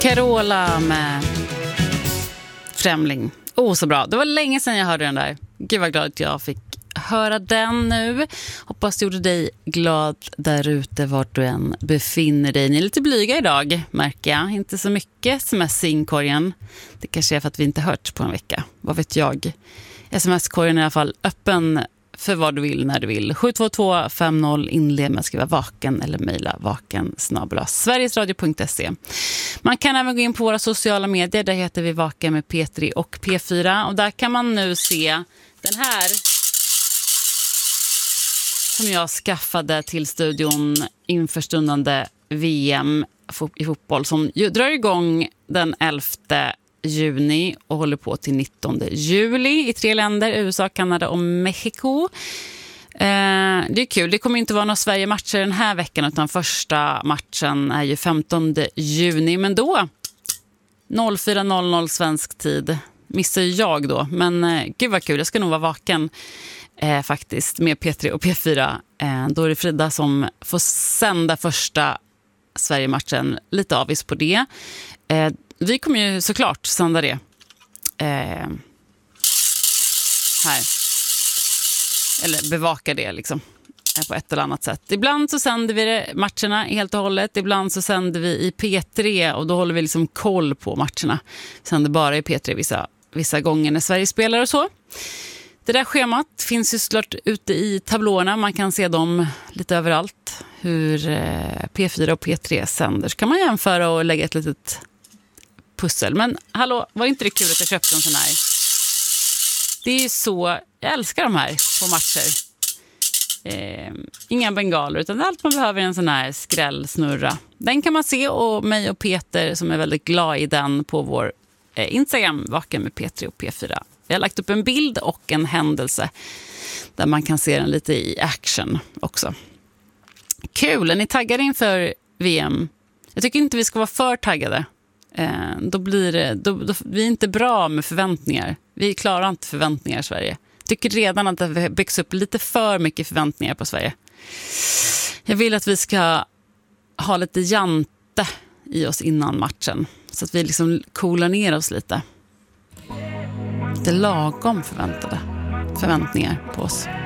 Carola med Främling. Så bra. Det var länge sedan jag hörde den där. Gud vad glad att jag fick höra den nu. Hoppas du gjorde dig glad där ute vart du än befinner dig. Ni är lite blyga idag, märker jag. Inte så mycket sms i inkorgen. Det kanske är för att vi inte hört på en vecka. Vad vet jag? Sms-korgen är i alla fall öppen för vad du vill när du vill. 72250 inled med att skriva vaken eller mejla vaken@sverigesradio.se. Man kan även gå in på våra sociala medier. Där heter vi Vaken med P3 och P4. Och där kan man nu se den här som jag skaffade till studion inför stundande VM i fotboll som drar igång den 11 juni och håller på till 19 juli i 3 länder, USA, Kanada och Mexiko. Det är kul, det kommer inte vara några Sverige-matcher den här veckan utan första matchen är ju 15 juni, men då 04:00 svensk tid missar jag då, men gud vad kul, jag ska nog vara vaken faktiskt med P3 och P4. Då är det Frida som får sända första Sverige-matchen, lite avis på det. Vi kommer ju såklart sända det här. Eller bevaka det liksom på ett eller annat sätt. Ibland så sänder vi matcherna helt och hållet. Ibland så sänder vi i P3 och då håller vi liksom koll på matcherna. Sänder bara i P3 vissa gånger när Sverige spelar och så. Det där schemat finns ju såklart ute i tablåerna. Man kan se dem lite överallt. Hur P4 och P3 sänder. Så kan man jämföra och lägga ett litet pussel. Men hallå, var inte det kul att jag köpte en sån här? Det är så, jag älskar de här på matcher. Inga bengaler, utan allt man behöver är en sån här skrällsnurra. Den kan man se, och mig och Peter som är väldigt glad i den på vår Instagram, Vaken med P3 och P4. Jag har lagt upp en bild och en händelse där man kan se den lite i action också. Kul, är ni taggade inför VM? Jag tycker inte vi ska vara för taggade. Då blir det, vi är inte bra med förväntningar. Vi klarar inte förväntningar i Sverige. Jag tycker redan att det byggs upp lite för mycket förväntningar på Sverige. Jag vill att vi ska ha lite jante i oss innan matchen. Så att vi liksom coolar ner oss lite. Det är lagom förväntningar på oss.